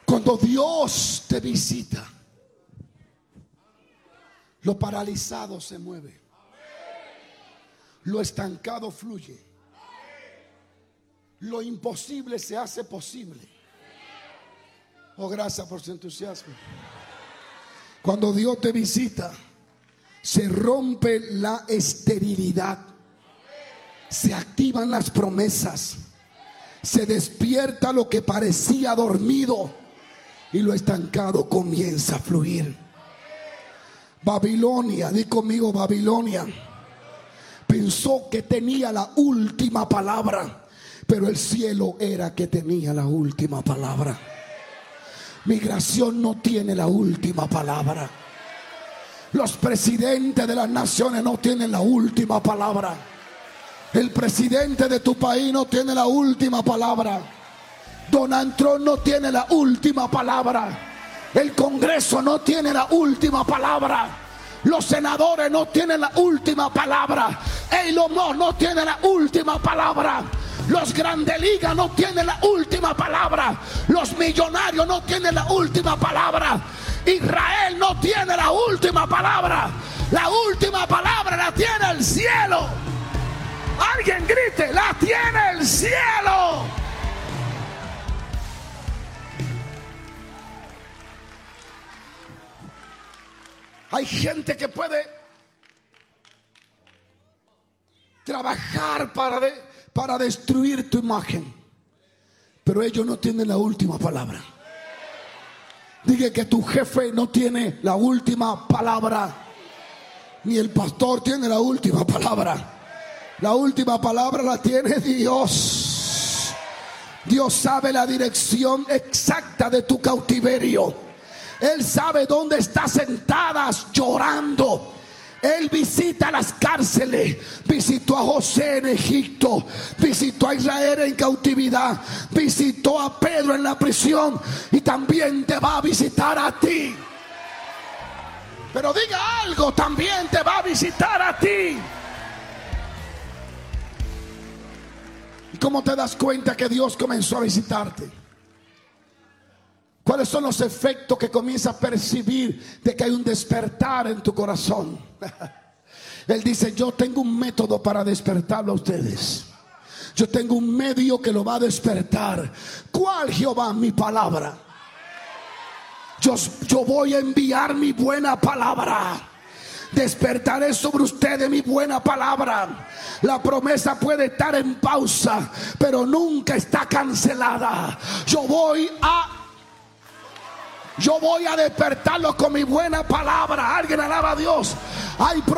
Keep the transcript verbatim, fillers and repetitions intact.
Cuando Dios te visita, lo paralizado se mueve, lo estancado fluye, lo imposible se hace posible. Oh, gracias por su entusiasmo. Cuando Dios te visita, se rompe la esterilidad, se activan las promesas, se despierta lo que parecía dormido y lo estancado comienza a fluir. Babilonia, di conmigo, Babilonia pensó que tenía la última palabra, pero el cielo era que tenía la última palabra. Migración no tiene la última palabra. Los presidentes de las naciones no tienen la última palabra. El presidente de tu país no tiene la última palabra. Donald Trump no tiene la última palabra. El Congreso no tiene la última palabra. Los senadores no tienen la última palabra. Elon Musk no tiene la última palabra. Los Grandes Ligas no tienen la última palabra. Los millonarios no tienen la última palabra. Israel no tiene la última palabra. La última palabra la tiene el cielo. Alguien grite, la tiene el cielo. Hay gente que puede trabajar para, de, para destruir tu imagen, pero ellos no tienen la última palabra. Diga que tu jefe no tiene la última palabra, ni el pastor tiene la última palabra. La última palabra la tiene Dios. Dios sabe la dirección exacta de tu cautiverio. Él sabe dónde estás sentadas llorando. Él visita las cárceles. Visitó a José en Egipto. Visitó a Israel en cautividad. Visitó a Pedro en la prisión. Y también te va a visitar a ti. Pero diga algo, también te va a visitar a ti. ¿Y cómo te das cuenta que Dios comenzó a visitarte? ¿Cuáles son los efectos que comienzas a percibir de que hay un despertar en tu corazón? Él dice, yo tengo un método para despertarlo a ustedes. Yo tengo un medio que lo va a despertar. ¿Cuál, Jehová? Mi palabra. Yo, yo voy a enviar mi buena palabra. Despertaré sobre ustedes mi buena palabra. La promesa puede estar en pausa, pero nunca está cancelada. Yo voy a Yo voy a despertarlo con mi buena palabra. Alguien alaba a Dios. Hay